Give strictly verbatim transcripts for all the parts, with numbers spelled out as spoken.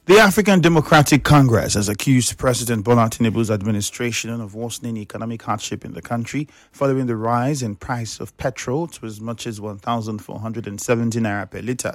The African Democratic Congress has accused President Bola Tinubu's administration of worsening economic hardship in the country following the rise in price of petrol to as much as one thousand four hundred seventy naira per litre.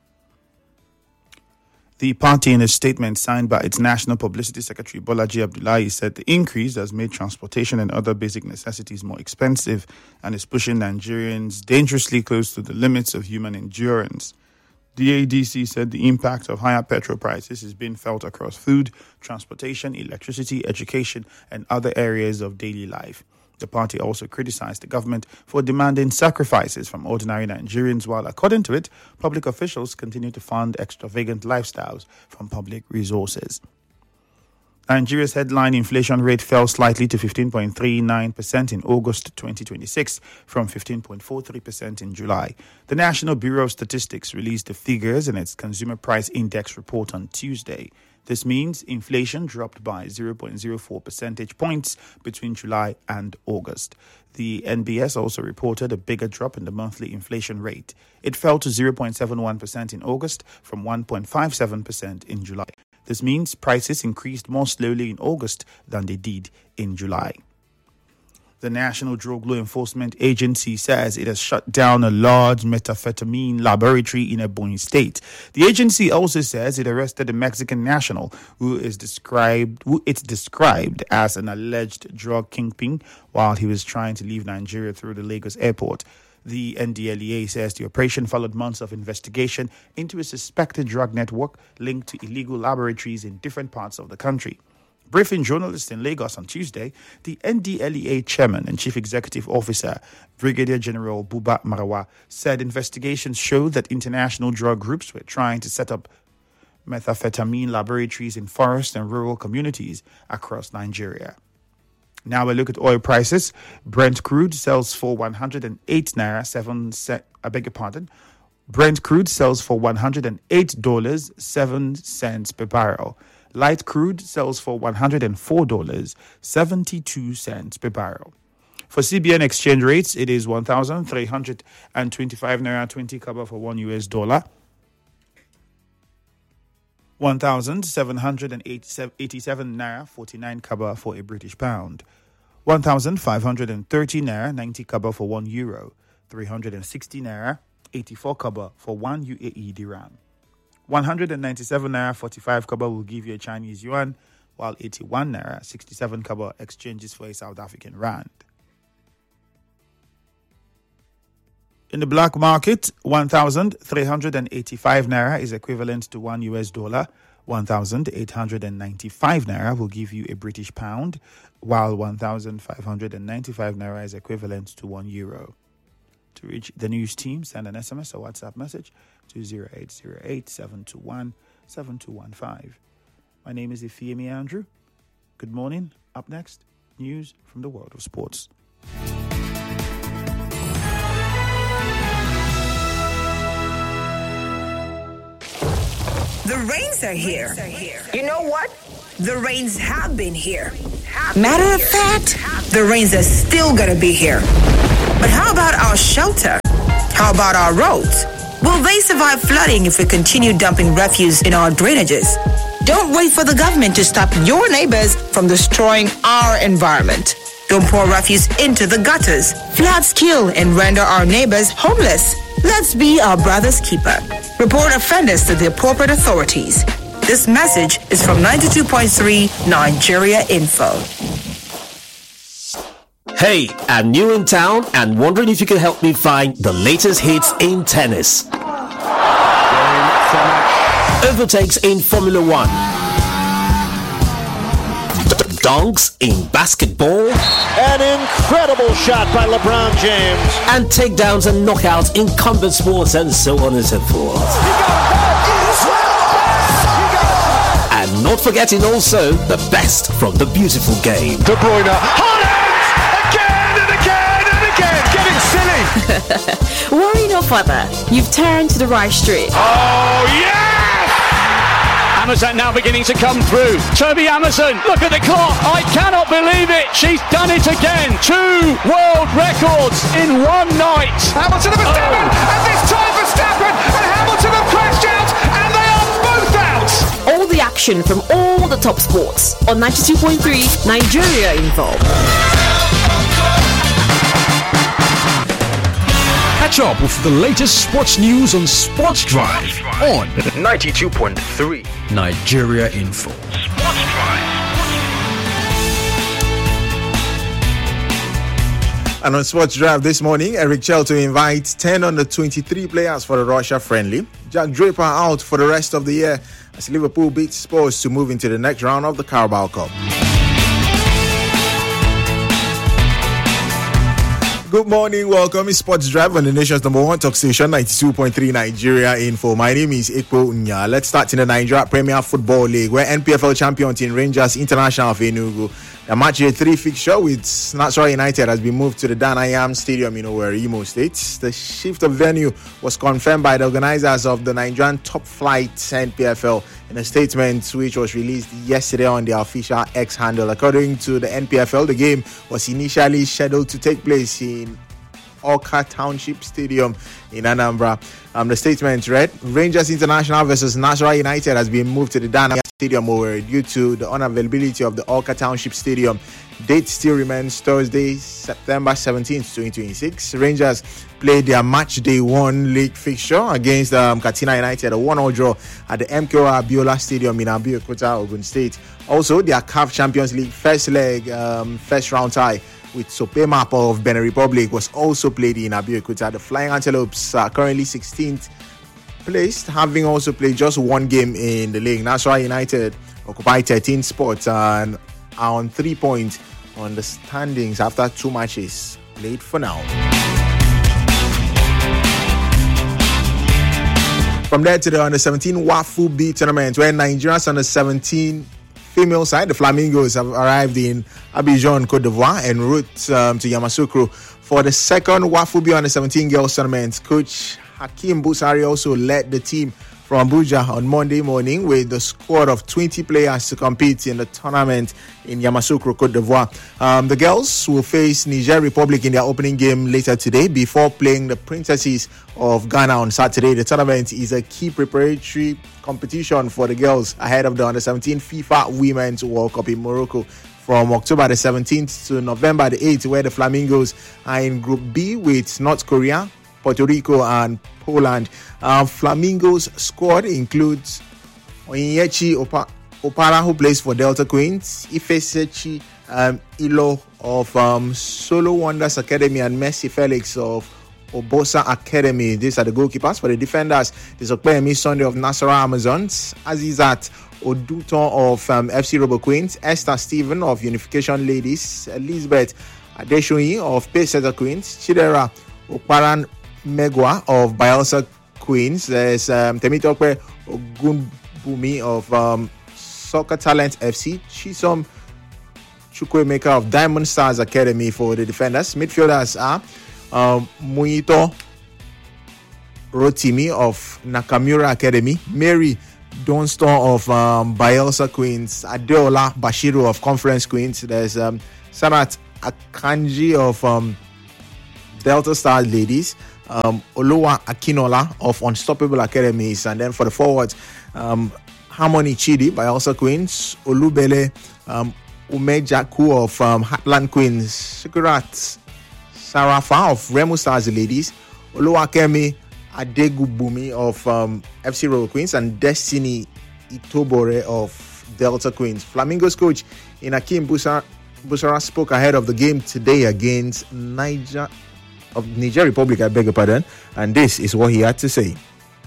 The party, in a statement signed by its National Publicity Secretary Bolaji Abdullahi, said the increase has made transportation and other basic necessities more expensive and is pushing Nigerians dangerously close to the limits of human endurance. The A D C said the impact of higher petrol prices is being felt across food, transportation, electricity, education, and other areas of daily life. The party also criticized the government for demanding sacrifices from ordinary Nigerians, while, according to it, public officials continue to fund extravagant lifestyles from public resources. Nigeria's headline inflation rate fell slightly to fifteen point three nine percent in August twenty twenty-six from fifteen point four three percent in July. The National Bureau of Statistics released the figures in its Consumer Price Index report on Tuesday. This means inflation dropped by zero point zero four percentage points between July and August. The N B S also reported a bigger drop in the monthly inflation rate. It fell to zero point seven one percent in August from one point five seven percent in July. This means prices increased more slowly in August than they did in July. The National Drug Law Enforcement Agency says it has shut down a large methamphetamine laboratory in Ebonyi State. The agency also says it arrested a Mexican national who is described who it's described as an alleged drug kingpin while he was trying to leave Nigeria through the Lagos airport. The N D L E A says the operation followed months of investigation into a suspected drug network linked to illegal laboratories in different parts of the country. Briefing journalists in Lagos on Tuesday, the N D L E A chairman and chief executive officer, Brigadier General Buba Marawa, said investigations showed that international drug groups were trying to set up methamphetamine laboratories in forest and rural communities across Nigeria. Now a look at oil prices. Brent crude sells for one hundred eight naira seven cent. I beg your pardon. Brent crude sells for one hundred eight dollars seven cents per barrel. Light crude sells for one hundred four dollars seventy-two cents per barrel. For C B N exchange rates, it is one thousand three hundred twenty-five naira twenty kobo for one U S dollar. one thousand seven hundred eighty-seven naira forty-nine kobo for a British pound. one thousand five hundred thirty naira ninety kobo for one euro. three hundred sixty naira eighty-four kobo for one U A E dirham. one hundred ninety-seven naira forty-five kobo will give you a Chinese yuan, while eighty-one naira sixty-seven kobo exchanges for a South African rand. In the black market, one thousand three hundred eighty-five naira is equivalent to one U S dollar. one thousand eight hundred ninety-five naira will give you a British pound, while one thousand five hundred ninety-five naira is equivalent to one euro. To reach the news team, send an S M S or WhatsApp message to zero eight zero eight seven two one seven two one five. My name is Ifeemi Andrew. Good morning. Up next, news from the world of sports. The rains are here. You know what? The rains have been here. Matter of fact, the rains are still gonna be here. But how about our shelter? How about our roads? Will they survive flooding if we continue dumping refuse in our drainages? Don't wait for the government to stop your neighbors from destroying our environment. Don't pour refuse into the gutters. Floods kill and render our neighbors homeless. Let's be our brother's keeper. Report offenders to the appropriate authorities. This message is from ninety-two point three Nigeria Info. Hey, I'm new in town and wondering if you can help me find the latest hits in tennis. Overtakes in Formula One. Dunks in basketball. An incredible shot by LeBron James. And takedowns and knockouts in combat sports and so on and so forth. And not forgetting also the best from the beautiful game. De Bruyne. Haaland! Again and again and again. Getting silly. Worry no further. You've turned to the right street. Oh, yes! Amazon now beginning to come through. Toby Amazon, look at the clock. I cannot believe it. She's done it again. Two world records in one night. Hamilton and Verstappen, oh. and this time Verstappen and Hamilton have crashed out, and they are both out. All the action from all the top sports on ninety-two point three Nigeria Info. Catch up with the latest sports news on Sports Drive on ninety-two point three Nigeria Info. Sports Drive. And on Sports Drive this morning, Eric Chell invites ten under twenty-three players for the Russia friendly. Jack Draper out for the rest of the year as Liverpool beats Spurs to move into the next round of the Carabao Cup. Good morning, welcome. It's Sports Drive on the nation's number one talk station, ninety-two point three Nigeria Info. My name is Ekpo Unya. Let's start in the Nigeria Premier Football League, where N P F L champion Team Rangers International of Enugu, the match day three fixture with Nasarawa United has been moved to the Danayam Stadium in Owerri, Imo State. The shift of venue was confirmed by the organizers of the Nigerian Top Flight N P F L in a statement which was released yesterday on their official X handle. According to the N P F L, the game was initially scheduled to take place in Awka Township Stadium in Anambra. Um, the statement read, Rangers International versus Nasarawa United has been moved to the Danayam Stadium Owerri due to the unavailability of the Awka Township Stadium. Date still remains Thursday, September seventeenth, twenty twenty-six. Rangers played their match day one league fixture against um, Katsina United, a one-all draw at the M K O Abiola Stadium in Abeokuta, Ogun State. Also, their C A F Champions League first leg, um, first round tie with Sopemap of Benin Republic was also played in Abeokuta. The Flying Antelopes are currently sixteenth placed, having also played just one game in the league. Nasarawa United occupy thirteenth spots and are on three points on the standings after two matches played for now. From there to the under seventeen Wafu B tournament, where Nigeria's under seventeen female side, the Flamingos, have arrived in Abidjan, Cote d'Ivoire, en route um, to Yamoussoukro for the second Wafu B under seventeen girls tournament. Coach Hakeem Busari also led the team from Abuja on Monday morning with the squad of twenty players to compete in the tournament in Yamoussoukro, Cote d'Ivoire. Um, the girls will face Niger Republic in their opening game later today before playing the Princesses of Ghana on Saturday. The tournament is a key preparatory competition for the girls ahead of the under seventeen FIFA Women's World Cup in Morocco from October the seventeenth to November the eighth, where the Flamingos are in Group B with North Korea, Puerto Rico and Poland. Uh, Flamingos squad includes Onyechi Opa- Opara, who plays for Delta Queens, Ifesechi um, Ilo of um, Solo Wonders Academy, and Messi Felix of Obosa Academy. These are the goalkeepers. For the defenders, there's Okpeyemi Sunday of Nasarawa Amazons, Azizat Oduton of um, F C Robo Queens, Esther Stephen of Unification Ladies, Elizabeth Adeshoyi of Pacesetter Queens, Chidera Okparan Megwa of Bielsa Queens. There's um, Temitope Ogunbumi of um, Soccer Talent F C, Chisom Chukwemeka of Diamond Stars Academy for the defenders. Midfielders are um, Muito Rotimi of Nakamura Academy, Mary Donston of um, Bielsa Queens, Adeola Bashiru of Conference Queens. There's um, Sarat Akanji of um, Delta Stars Ladies, um, Oluwa Akinola of Unstoppable Academies, and then for the forwards, um, Harmony Chidi Bielsa Queens, Olubele um, Umejaku of um, Heartland Queens, Sikurat Sarafa of Remo Stars Ladies, Oluwakemi Adegubumi of um, F C Royal Queens, and Destiny Itobore of Delta Queens. Flamingos coach Inakim Busara, Busara spoke ahead of the game today against Niger of Niger Republic, I beg your pardon, and this is what he had to say.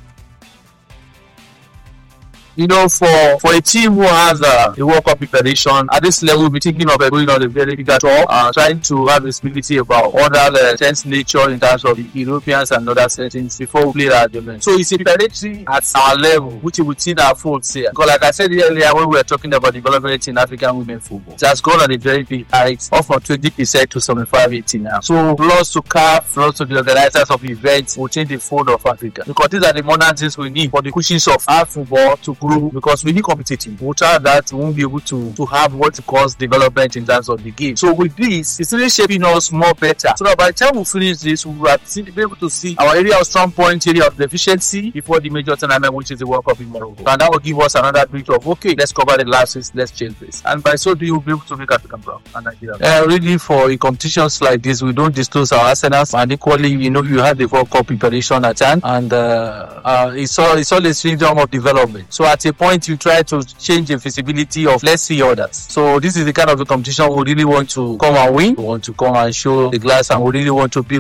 You know, for, for a team who has uh, a World Cup preparation at this level, we'll be thinking of uh, going on a very big tour, uh, trying to have visibility about other uh, tense nature in terms of the Europeans and other settings before we play that event. So it's a preparatory at our level, which we would see that folks here. Because like I said earlier, when we were talking about development in African women football, it has gone on a very big height, up from twenty percent to seventy-five, eighty now. So lots to C A F, lots to the organizers of events will change the fold of Africa. Because these are the modern things we need for the cushions of our football to go improve because we need competitive. Without that, we won't be able to, to have what cause development in terms of the game. So with this, it's really shaping us more better. So that by the time we finish this, we will be able to see our area of strong point, area of deficiency before the major tournament, which is the World Cup in Morocco. And that will give us another bit of, okay, let's cover the lapses, let's change this. And by so doing, we'll be able to make African proud and Nigeria. Uh, really, for in competitions like this, we don't disclose our arsenals. And equally, you know, you have the World Cup preparation at hand. And uh, uh, it's all it's all a syndrome of development. So at a point, you try to change the feasibility of let's see others. So this is the kind of the competition we really want to come and win. We want to come and show the glass, and we really want to be